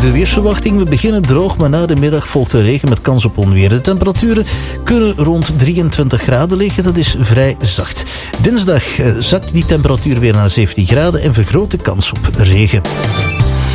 De weersverwachting, we beginnen droog, maar na de middag volgt de regen met kans op onweer. De temperaturen kunnen rond 23 graden liggen, dat is vrij zacht. Dinsdag zakt die temperatuur weer naar 17 graden en vergroot de kans op regen.